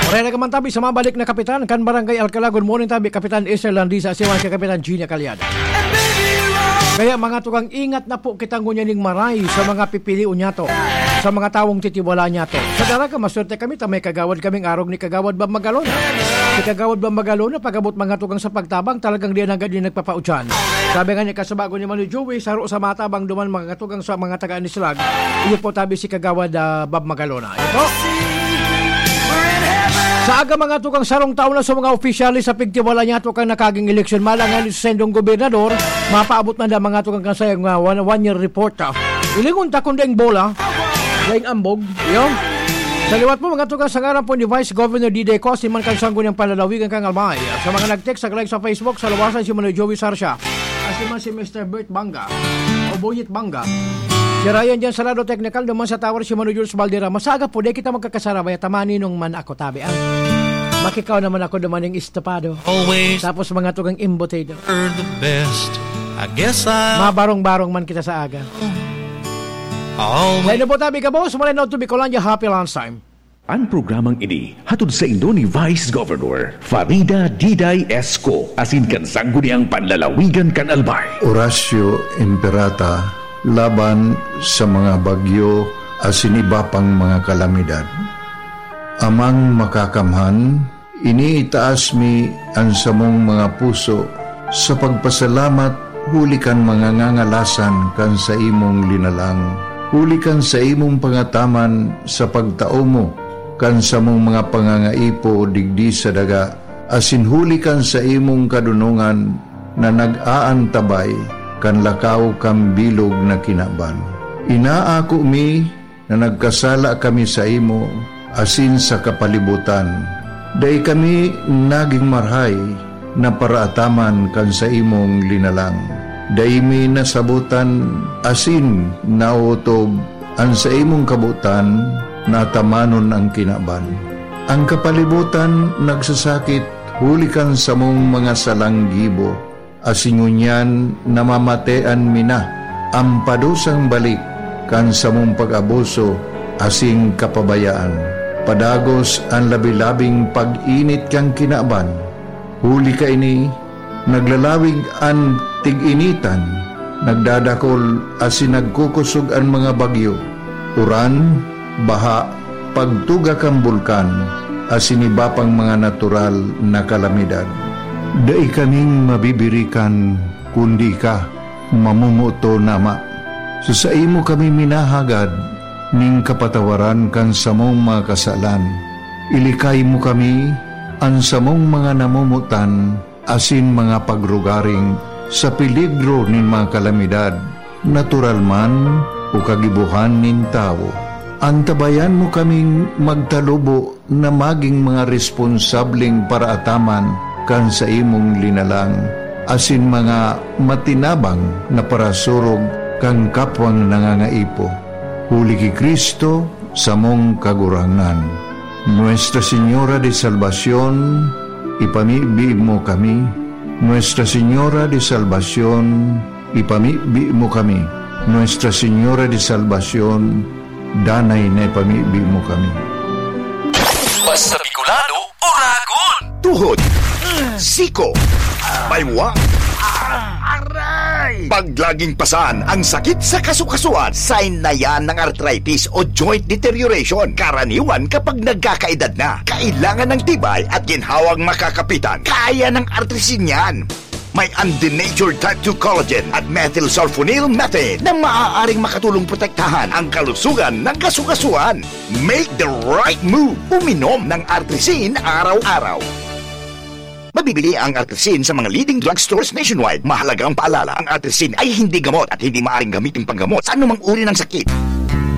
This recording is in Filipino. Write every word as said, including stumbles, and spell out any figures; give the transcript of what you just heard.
Maray na kaman tabi sa mabalik na kapitan kan Barangay Alcala. Good morning tabi Kapitan Esther Landisa siwan kay Kapitan Gina Calyada. Kaya mga tukang ingat na po kitang ngunyaning maray sa mga pipiliun niya to, sa mga tawong titiwala niya to. Sa daraga maswerte kami ta may kagawad kaming arog ni Kagawad Bam Magalona. Si Kagawad Bam Magalona pagabot mga tukang sa pagtabang talagang di na agad din nagpapautyan. Sabi nga niya kasabago ni Manu Joey saro sa matabang duman mga tukang sa mga tagaan ni Slag. Iyo po tabi si Kagawad uh, Bam Magalona. Ito. Sa aga mga tukang sarong taon na sa mga opisyalis sa pigtiwala niya tukang nakaging eleksyon malangan ni sendong gobernador, mapaabot na na mga tukang kasayang uh, one, one year report. Uh. Ilingon ta kundeng bola, daing ambog, yun. Sa liwat po mga tukang sa ngaran po ni Vice Governor Diday Cos, man kansanggo niyang palalawigan kang Almay. Sa mga nag-text sa like sa Facebook, sa lawasan si Manoy Joey Sarsha, as naman si Mister Bert Banga, o Boyet Banga. Si Ryan dyan sa Rado Technical, naman sa tower si Manu Jules Valdera. Masaga po, di kita magkakasarabay at tamani nung man ako tabi. Ah. Makikaw naman ako naman yung estapado. Always. Tapos mga tugang imbotado. The best. I guess I... Mabarong-barong man kita sa aga. Always. Kaya na po tabi ka boss, malinaw to Bicolandia, happy lunchtime. Ang programang ini hatod sa indo ni Vice Governor Farida Diday Esco asin kan sangguniang panlalawigan kan Albay. Horacio Imperata laban sa mga bagyo asin iba pang mga kalamidad. Amang makakamhan, iniitaas mi ang samong mga puso sa pagpasalamat hulikan mga ngangalasan kan sa imong linalang. Hulikan sa imong pangataman sa pagtao mo kan sa mong mga pangangaipo digdi sa daga. Asin hulikan sa imong kadunungan na nag-aantabay kan lakaw kang bilog na kinaban. Inaako mi na nagkasala kami sa imo asin sa kapalibutan. Day kami naging marhay na paraataman kan sa imong linalang. Day mi nasabutan asin nautob ang sa imong kabutan na tamanon ang kinaban. Ang kapalibutan nagsasakit hulikan sa mong mga salanggibo. Asingunyan namamatean mina ang padusang balik kan sa mong pag-abuso asing kapabayaan. Padagos ang labi-labing pag-init kang kinaban. Huli ka ini, naglalawig ang tig-initan, nagdadakol asin nagkukusog ang mga bagyo. Uran, baha, pagtuga kang bulkan, asin iba pang mga natural na kalamidad. Dai kaming mabibirikan kundi ka mamumuto nama. So sa imo kami minahagad ning kapatawaran kan samong mga kasalan. Ilikay mo kami ang samong mga namumutan asin mga pagrugaring sa peligro nin mga kalamidad, natural man o kagibuhan nin tao. Antabayan mo kaming magtalubo na maging mga responsableng paraataman kan sa imong linalang, asin mga matinabang na parasurog kang kapwang nangangaipo. Huli ki Kristo sa mong kagurangan. Nuestra Señora de Salvación, ipamibi mo kami. Nuestra Señora de Salvación, ipamibi mo kami. Nuestra Señora de Salvación, danay na ipamibi mo kami. Basta Bicolano, Oragon! Tuhod! Siko, baywa, aray! Paglaging pasan ang sakit sa kasukasuan, sign na yan ng arthritis o joint deterioration. Karaniwan kapag nagkakaedad na, kailangan ng tibay at ginhawang makakapitan. Kaya ng artrisin yan. May undenatured type two collagen at methylsulfonyl methane na maaaring makatulong protektahan ang kalusugan ng kasukasuan. Make the right move. Uminom ng artrisin araw-araw. Mabibili ang artrisin sa mga leading drugstores nationwide. Mahalagang paalala, ang artrisin ay hindi gamot at hindi maaaring gamitin panggamot sa anumang uri ng sakit.